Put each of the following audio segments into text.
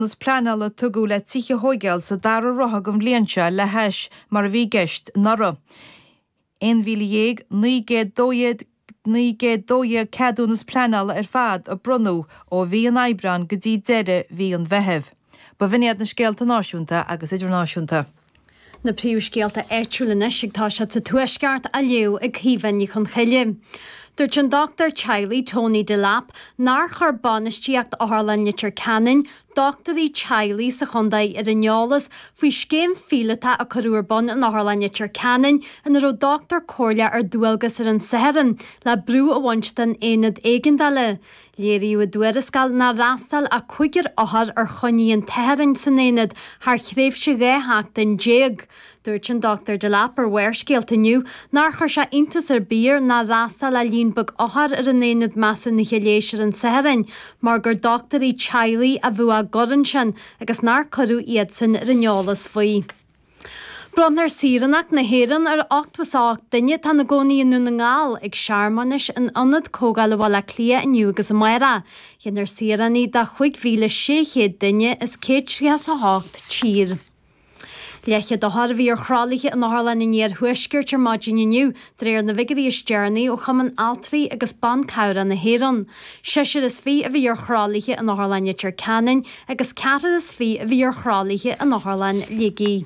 Nas planala tugu le tiche hoigel sa dar roha gom liancha le hesh mar vi gest nara. Ein vilieg Nígé dóia cadúnas planala fad a brunú ó bhí an aibran go dtí deire bhí an bheitheh. Ba bhiniad na scéalta náisiúnta agus idirnáisiúnta. Na príomhscéalta éitiúlanna sigtá se sa tuaisceart a leo ag híhanní chun chaile. Dúirt an Dr. Chiley Tony Delap nar chur banistíocht áthlan nitir canin, Dr. Chiley sa chundaid ar an faoi scéim fílata a choúir bon an áthlan nitir canin an ro Dr. Corlia ar dúalgas ar an saharan le brú a bhainstean éad éigandala. Léiríú a dúirascal na rastal a chuigear áthar ar choníon teharan san éad haar chréibh se rétheach den déag. Dúirt an Dr. Delap ar bhuiir nniu nar chuir se intas ar bír na rastal a línbog áthar ar an éad measú na chéléisir an saharan, mar gur Dr. Chiley a bhua goran sin agus nar choú iad san ar an faoi. Bronnar síranach na héran ar 8 duine tá na gcónaí nú na ngáil ag searmanis an anad cógáil bhla clia iniu agus maira. Chéanar síraní da 5,600 duine is 108 tír. Leiche do Harvey ar chrálaige an áthlan iníar thuisceirtir maidin iniu dréir na vigaríos journey ó chaman altraí agus ban cabra na héran. Seisir is fí a bhí ar chrálaige an áthlan nitir canin agus ceatar is fí a bhí ar chrálaige an áthlan ligaí.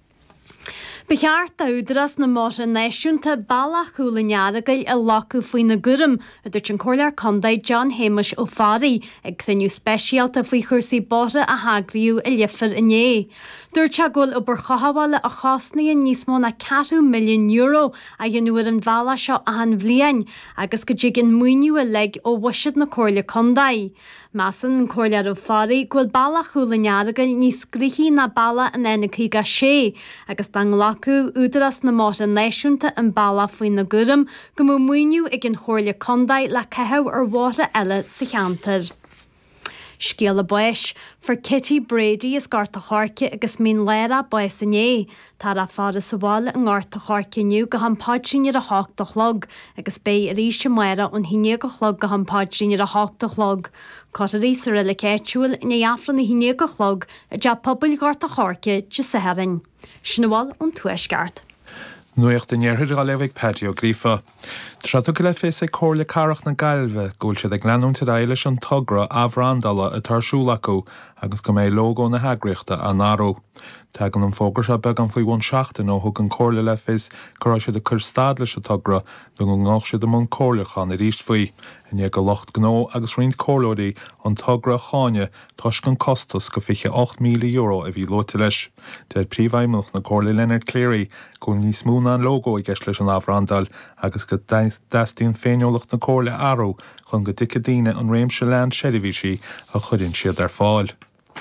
Becheart a údras na mór an náisiúnta bailach chúlanearagail a lacu faoin na gurum a dúirt an cóilear condaid John Hamish ó Fari ag criniú speisialta faoi chuirsaí bóra a hagriú a liafar inné. Dúirt se gúil obair chahabhála a chásnaíon níos mó na 4 milliún euro a dhéanúir an bhela seo a an bhliain agus go dtí an muoinú a leg ó bhuisead na cóirle condaid. Measan an cóilear ó Fari gúil bailach chúlanearagail níos scríochí na balla an enachí ga sé agus dan lacu údaras na mór an náisiúnta an balla faoin na gurum go mú muoinú ag an chóirle condaid le cethebh ar bháta eile sa cheantar. Scéal a buis, for Kitty Brady is garta chárce agus mín léire buis inné. Tá a fáda sa bhála an garta chárce nniu go hampáidsin ar a 8 chlog, agus bé a ríiste maira an híine go chlog go hampáidsin ar a 8 chlog. Cotarí sa riile céitiúil ina afran na híine go chlog a de pobail garta chárce de saharin. Sinabháil an tuaisceart. Nuacht in jeirthir a lehigh patio grífa. Trata go le fés é cóirle carach na gailbhe gúil siad ag leanúnta éile an tugra abhrandala a tarsúla acu agus go mé lógó na hagriachta an áró. Tegan an fógur se beag an faoi bhain seachtain ó thug an cóirle le fés go raibh siad a chur stad leis a tugra do go ngách siad am an cóirlechan i ríist faoi. In go locht gnó agus riont cóirlóirí an tugra cháine tuis gan costas go fiche 8 milliún euro a bhí lóta leis. Deir príomhhaimilch na cóirle Leonard Cleary go níos múna an lógó i gceist leis an abhrandal agus go dastíon féinolacht na cóirle áró chun go dicadíine an réimse lean seirbhísí a chudann siad ar fáil.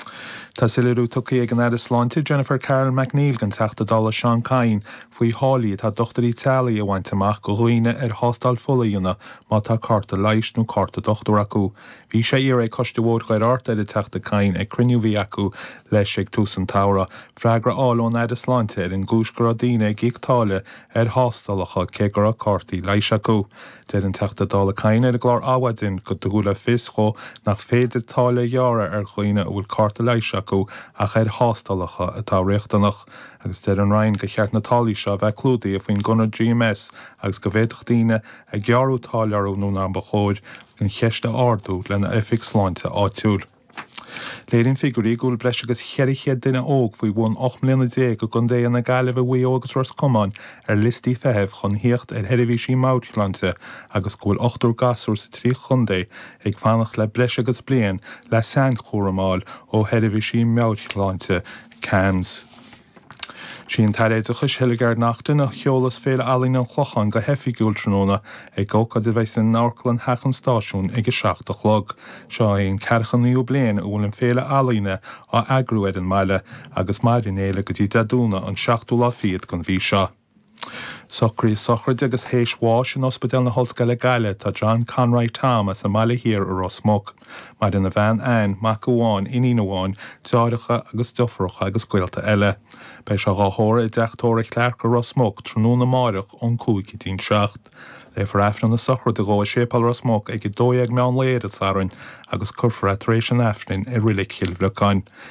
Tá sileú tucaí ag an Sláinte Jennifer Carroll McNeil gan $10 Sean Cain faoi hálaí tá dochtarí tealaí a bhaint amach go chuoine ar hostal folaíonna má tá carta leiis nó carta dochtúir acu. Bhí sé ar é coistehór chuir áta de teachta Cain ag criniú bhí acu leis ag túsan tára. Freigra áón Sláinte ar an gúsgur a daine ag gíagtáile ar hostalacha cé gur a cartaí leiis acu. Deir an $10 Cain ar a glár áhaidin go dúla fisco nach féidir tála dheara ar chuoine bhfuil carta leiis acu a chéir hostalacha atá réachtanach agus deir an rainn go cheart na tálaí seo bheith clúdaí a faoin gunnar GMS agus go bhéadach daine ag gearú táilearú nó ná bachóid an cheiste ardú lena FX Sláinte áitiúil. Léironn figurí gúil breis agus cheirichéad duine óg faoi bhain 8 milliún go gundé na gaileh bhui agus ras cumáin ar listí feitheamh chun hiocht ar heirihísí Máirthlánte agus gúil 8 gasúir sa trí chundé ag fannach le breis agus bliain le san chóramáil ó heirihísí Máirthlánte CAMS. Sin taréid a chus heilegar nachtain a cheolalas féle alín an chlochan go hefigiúil tróna ag gócha de bheits an náirclan hechan stáisiún ag 7 chlog. Seo éon cerchan níú blian a bhfuil an féle alíne á agrúid an meile agus maidin éile go dtí dadúna an 7 fiad gon bhí seo. Socrí sochraid agus héis bháis an ospidal na Holscoile Gaile tá John Conroy Thomas a meile hir ar Rosmog. Mar in a bhean ein mac amháin iníomháin teáiricha agus dofracha agus cuilta eile. Bei se gáthóra i deachtóra Clark a Rosmog tróna máireach ón 5 seacht. le for efna na sochar de go sépal ras smog ag dóag meán léad at sarin agus curfra éis an efnin I rilik chilvleáin.